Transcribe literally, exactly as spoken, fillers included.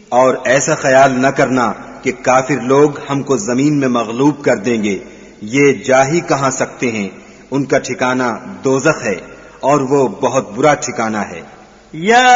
और ऐसा ख्याल न करना कि काफिर लोग हमको जमीन में मगलूब कर देंगे। ये जा ही कहां सकते हैं, उनका ठिकाना दोज़ख है और वो बहुत बुरा ठिकाना है। या